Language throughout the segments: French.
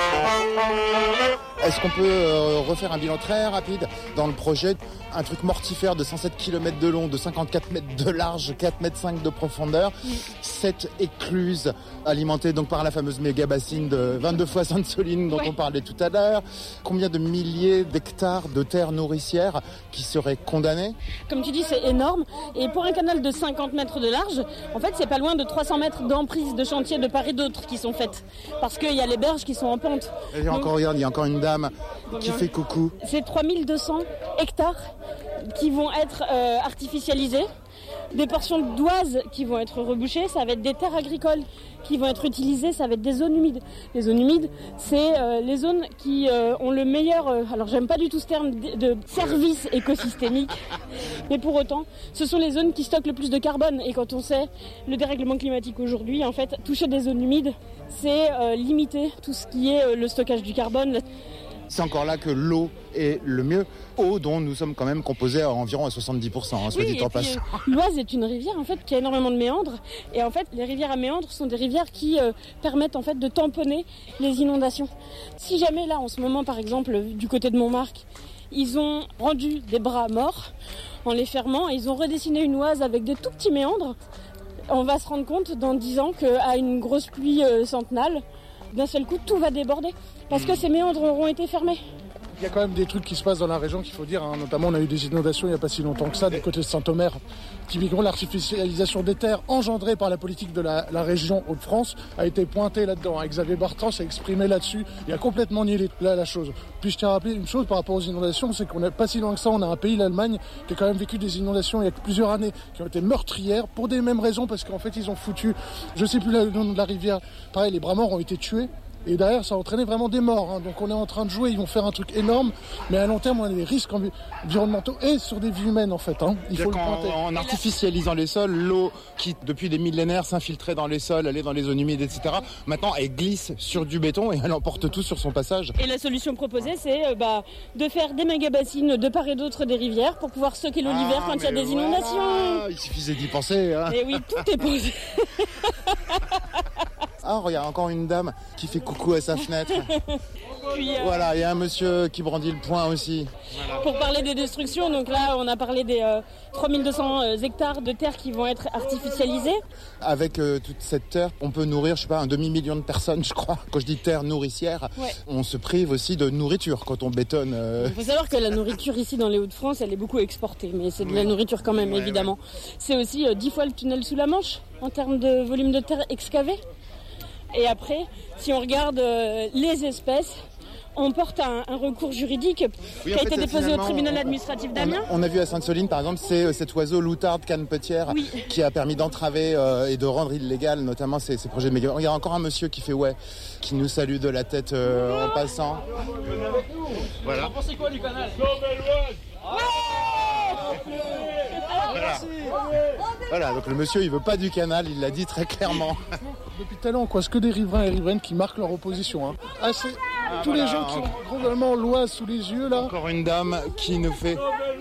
Est-ce qu'on peut refaire un bilan très rapide dans le projet? Un truc mortifère de 107 km de long, de 54 mètres de large, 4,5 mètres de profondeur. 7 écluses alimentées donc par la fameuse méga bassine de 22 fois Sainte-Soline dont on parlait tout à l'heure. Combien de milliers d'hectares de terres nourricières qui seraient condamnées? Comme tu dis, c'est énorme. Et pour un canal de 50 mètres de large, en fait, c'est pas loin de 300 mètres d'emprise de chantier de part et d'autre qui sont faites. Parce qu'il y a les berges qui sont en pente. Et encore, regarde, il y a encore une dame qui fait coucou. C'est 3200 hectares qui vont être artificialisés, des portions d'oise qui vont être rebouchées, ça va être des terres agricoles qui vont être utilisées, ça va être des zones humides. Les zones humides, c'est les zones qui ont le meilleur, alors j'aime pas du tout ce terme de service écosystémique, mais pour autant, ce sont les zones qui stockent le plus de carbone. Et quand on sait le dérèglement climatique aujourd'hui, en fait, toucher des zones humides, c'est limiter tout ce qui est le stockage du carbone. C'est encore là que l'eau est le mieux. Eau dont nous sommes quand même composés à environ à 70%, soit dit en passant. L'Oise est une rivière en fait qui a énormément de méandres. Et en fait, les rivières à méandres sont des rivières qui permettent en fait de tamponner les inondations. Si jamais là, en ce moment, par exemple, du côté de Montmartre, ils ont rendu des bras morts en les fermant et ils ont redessiné une Oise avec des tout petits méandres, on va se rendre compte dans 10 ans qu'à une grosse pluie centenale, d'un seul coup, tout va déborder. Parce que ces méandres auront été fermés. Il y a quand même des trucs qui se passent dans la région qu'il faut dire. Notamment, on a eu des inondations il n'y a pas si longtemps que ça, du côté de Saint-Omer. Typiquement, l'artificialisation des terres engendrée par la politique de la région Hauts-de-France a été pointée là-dedans. Xavier Bartrand s'est exprimé là-dessus. Il a complètement nié la chose. Puis je tiens à rappeler une chose par rapport aux inondations, c'est qu'on n'est pas si loin que ça. On a un pays, l'Allemagne, qui a quand même vécu des inondations il y a plusieurs années, qui ont été meurtrières pour des mêmes raisons, parce qu'en fait, ils ont foutu, je sais plus le nom de la rivière, pareil, les bras morts ont été tués. Et derrière, ça a entraîné vraiment des morts. Donc on est en train de jouer, ils vont faire un truc énorme. Mais à long terme, on a des risques environnementaux et sur des vies humaines, en fait. Il faut le pointer. En artificialisant les sols, l'eau qui, depuis des millénaires, s'infiltrait dans les sols, allait dans les zones humides, etc. Maintenant, elle glisse sur du béton et elle emporte tout sur son passage. Et la solution proposée, c'est de faire des méga-bassines de part et d'autre des rivières pour pouvoir stocker l'eau l'hiver quand il y a des inondations. Il suffisait d'y penser. Et oui, tout est posé. Ah, regarde, encore une dame qui fait coucou à sa fenêtre. Puis, voilà, il y a un monsieur qui brandit le poing aussi. Voilà. Pour parler des destructions, donc là, on a parlé des 3200 hectares de terres qui vont être artificialisées. Avec toute cette terre, on peut nourrir, je sais pas, un demi-million de personnes, je crois. Quand je dis terre nourricière, on se prive aussi de nourriture quand on bétonne. Il faut savoir que la nourriture ici dans les Hauts-de-France, elle est beaucoup exportée, mais c'est de la nourriture quand même, évidemment. C'est aussi 10 fois le tunnel sous la Manche, en termes de volume de terre excavé. Et après, si on regarde les espèces, on porte un recours juridique qui a été déposé au tribunal administratif d'Amiens. On a vu à Sainte-Soline, par exemple, c'est cet oiseau loutarde canepetière qui a permis d'entraver et de rendre illégal notamment ces projets de méga. Il y a encore un monsieur qui fait qui nous salue de la tête en passant. Voilà. Vous en pensez quoi du canal? Voilà, donc le monsieur il veut pas du canal, il l'a dit très clairement. Depuis tout à l'heure, c'est que des riverains et riveraines qui marquent leur opposition. Tous les gens qui ont probablement l'Oise sous les yeux là. Encore une dame qui nous fait.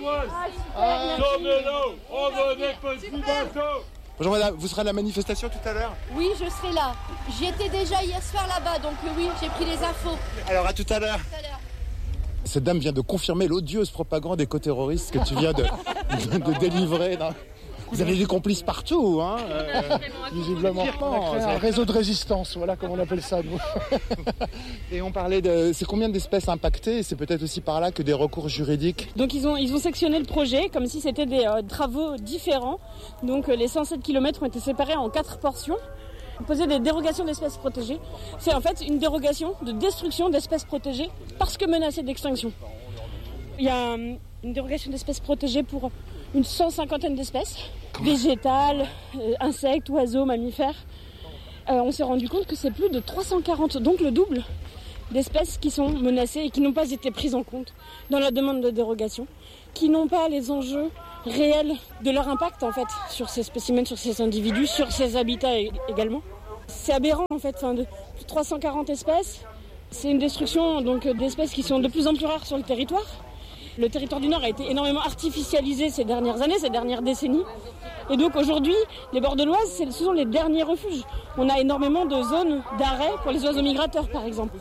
Bonjour madame, vous serez à la manifestation tout à l'heure? Oui, je serai là. J'y étais déjà hier soir là-bas, donc oui, j'ai pris les infos. Alors à tout à l'heure. Cette dame vient de confirmer l'odieuse propagande éco-terroriste que tu viens de délivrer. Vous avez des complices partout, hein visiblement. On a créé un réseau de résistance, voilà comment on appelle ça, nous. Et on parlait c'est combien d'espèces impactées? Et c'est peut-être aussi par là que des recours juridiques. Donc ils ont sectionné le projet comme si c'était des travaux différents. Donc les 107 km ont été séparés en 4 portions. Poser des dérogations d'espèces protégées, c'est en fait une dérogation de destruction d'espèces protégées parce que menacées d'extinction. Il y a une dérogation d'espèces protégées pour une 150aine d'espèces, végétales, insectes, oiseaux, mammifères. On s'est rendu compte que c'est plus de 340, donc le double d'espèces qui sont menacées et qui n'ont pas été prises en compte dans la demande de dérogation, qui n'ont pas les enjeux réel de leur impact en fait sur ces spécimens, sur ces individus, sur ces habitats également. C'est aberrant en fait, de 340 espèces. C'est une destruction donc d'espèces qui sont de plus en plus rares sur le territoire Le territoire du Nord a été énormément artificialisé ces dernières années, ces dernières décennies. Et donc aujourd'hui, les bords de l'Oise, ce sont les derniers refuges. On a énormément de zones d'arrêt pour les oiseaux migrateurs, par exemple.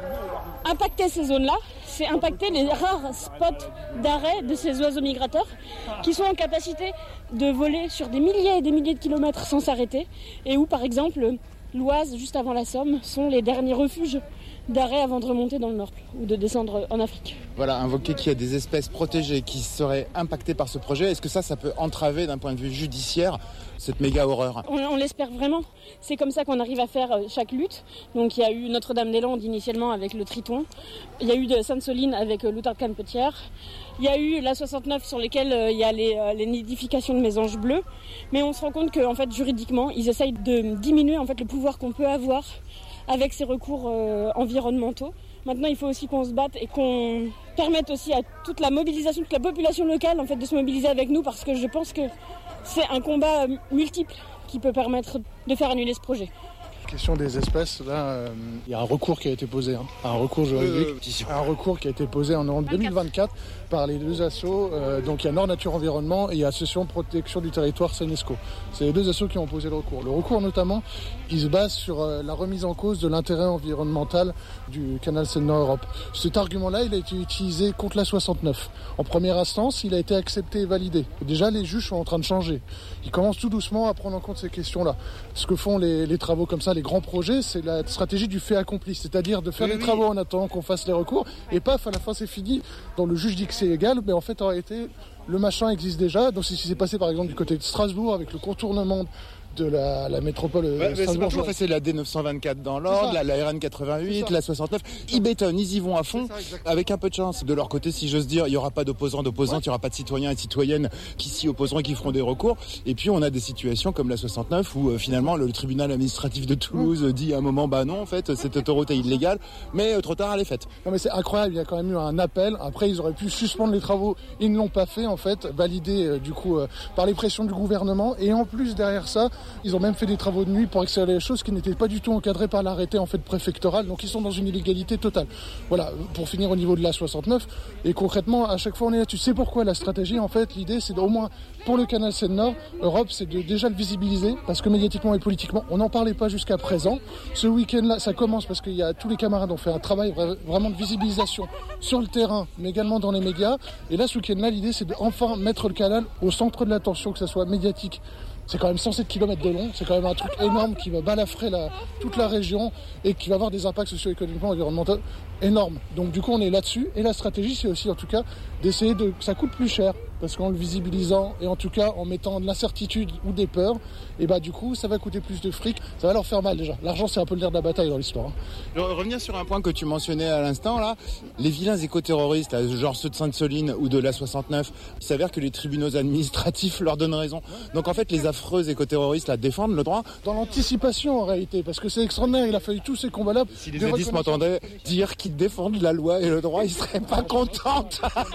Impacter ces zones-là, c'est impacter les rares spots d'arrêt de ces oiseaux migrateurs qui sont en capacité de voler sur des milliers et des milliers de kilomètres sans s'arrêter et où, par exemple, l'Oise, juste avant la Somme, sont les derniers refuges d'arrêt avant de remonter dans le Nord ou de descendre en Afrique. Voilà, invoquer qu'il y a des espèces protégées qui seraient impactées par ce projet, est-ce que ça peut entraver d'un point de vue judiciaire cette méga horreur? On l'espère vraiment. C'est comme ça qu'on arrive à faire chaque lutte. Donc il y a eu Notre-Dame-des-Landes initialement avec le Triton. Il y a eu de Sainte-Soline avec l'Outarde-Canepetière. Il y a eu la 69 sur lesquelles il y a les nidifications de mésanges bleus. Mais on se rend compte qu'en fait, juridiquement, ils essayent de diminuer en fait, le pouvoir qu'on peut avoir avec ces recours environnementaux. Maintenant, il faut aussi qu'on se batte et qu'on permette aussi à toute la mobilisation, toute la population locale en fait, de se mobiliser avec nous parce que je pense que c'est un combat multiple qui peut permettre de faire annuler ce projet. Question des espèces, là, il y a un recours qui a été posé, un recours juridique, un recours qui a été posé en 2024 par les deux assos, donc il y a Nord Nature Environnement et il y a Association Protection du Territoire Senesco. C'est les deux assos qui ont posé le recours. Le recours notamment, il se base sur la remise en cause de l'intérêt environnemental du canal Seine-Nord-Europe. Cet argument-là, il a été utilisé contre la 69. En première instance, il a été accepté et validé. Et déjà, les juges sont en train de changer. Ils commencent tout doucement à prendre en compte ces questions-là. Ce que font les travaux comme ça, les grands projets, c'est la stratégie du fait accompli, c'est-à-dire de faire les travaux en attendant qu'on fasse les recours, et paf, à la fin c'est fini. Donc le juge dit que c'est légal, mais en fait en réalité, le machin existe déjà. Donc c'est ce qui s'est passé par exemple du côté de Strasbourg avec le contournement de la métropole Strasbourg. C'est la D924 dans l'Ordre, la RN88, la 69. Ils bétonnent, ils y vont à fond, avec un peu de chance. De leur côté, si j'ose dire, il n'y aura pas d'opposantes, il n'y aura pas de citoyens et de citoyennes qui s'y opposeront et qui feront des recours. Et puis on a des situations comme la 69 où finalement le tribunal administratif de Toulouse dit à un moment, bah non, en fait, cette autoroute est illégale, mais trop tard, elle est faite. Non mais c'est incroyable, il y a quand même eu un appel. Après, ils auraient pu suspendre les travaux, ils ne l'ont pas fait en fait, validé du coup par les pressions du gouvernement. Et en plus derrière ça, ils ont même fait des travaux de nuit pour accélérer les choses qui n'étaient pas du tout encadrés par l'arrêté en fait préfectoral. Donc ils sont dans une illégalité totale. Voilà, pour finir au niveau de la 69. Et concrètement, à chaque fois on est là. Tu sais pourquoi la stratégie en fait, l'idée c'est au moins pour le canal Seine-Nord, Europe, c'est de déjà le visibiliser parce que médiatiquement et politiquement, on n'en parlait pas jusqu'à présent. Ce week-end-là, ça commence parce qu'il y a tous les camarades ont fait un travail vraiment de visibilisation sur le terrain, mais également dans les médias. Et là, ce week-end-là, l'idée c'est de enfin mettre le canal au centre de l'attention, que ça soit médiatique. C'est quand même 107 km de long, c'est quand même un truc énorme qui va balafrer toute la région et qui va avoir des impacts socio-économiquement, environnementaux énormes. Donc du coup on est là-dessus et la stratégie c'est aussi en tout cas d'essayer que ça coûte plus cher parce qu'en le visibilisant et en tout cas en mettant de l'incertitude ou des peurs, et bah du coup ça va coûter plus de fric, ça va leur faire mal déjà. L'argent c'est un peu le nerf de la bataille dans l'histoire. Revenir sur un point que tu mentionnais à l'instant là, les vilains éco-terroristes, là, genre ceux de Sainte-Soline ou de la 69, il s'avère que les tribunaux administratifs leur donnent raison. Donc en fait les affreux éco-terroristes là défendent le droit. Dans l'anticipation en réalité, parce que c'est extraordinaire, il a fallu tous ces combats-là. Si les édistes m'entendaient dire qu'ils défendent la loi et le droit, ils seraient pas contents.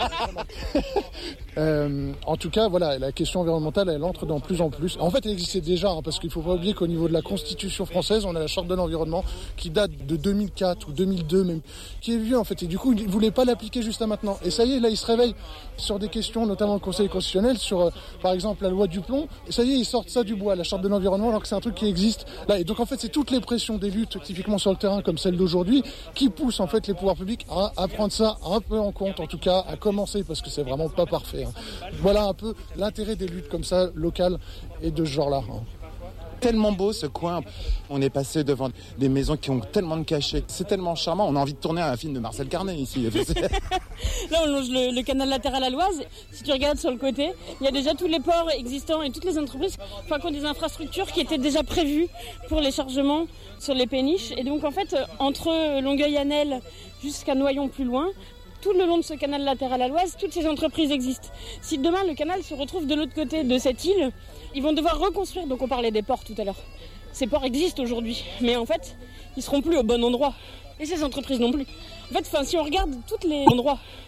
En tout cas, voilà, la question environnementale, elle entre de plus en plus. En fait, elle existait déjà, parce qu'il ne faut pas oublier qu'au niveau de la Constitution française, on a la Charte de l'environnement qui date de 2004 ou 2002 même, qui est vieux en fait. Et du coup, ils ne voulaient pas l'appliquer juste à maintenant. Et ça y est, là, ils se réveillent sur des questions, notamment le Conseil constitutionnel, sur, par exemple, la loi du plomb. Et ça y est, ils sortent ça du bois, la Charte de l'environnement, alors que c'est un truc qui existe. Là, et donc, en fait, c'est toutes les pressions des luttes, typiquement sur le terrain, comme celle d'aujourd'hui, qui poussent, en fait, les pouvoirs publics à prendre ça un peu en compte, en tout cas, à commencer, parce que c'est vraiment pas parfait. Voilà un peu l'intérêt des luttes comme ça, locales et de ce genre-là. Tellement beau ce coin, on est passé devant des maisons qui ont tellement de cachets, c'est tellement charmant, on a envie de tourner un film de Marcel Carnet ici. Là on longe le canal latéral à l'Oise, si tu regardes sur le côté, il y a déjà tous les ports existants et toutes les entreprises qui ont des infrastructures qui étaient déjà prévues pour les chargements sur les péniches. Et donc en fait, entre Longueuil-Annel jusqu'à Noyon plus loin, tout le long de ce canal latéral à l'Oise, toutes ces entreprises existent. Si demain le canal se retrouve de l'autre côté de cette île, ils vont devoir reconstruire. Donc on parlait des ports tout à l'heure. Ces ports existent aujourd'hui, mais en fait, ils seront plus au bon endroit. Et ces entreprises non plus. En fait, si on regarde tous les endroits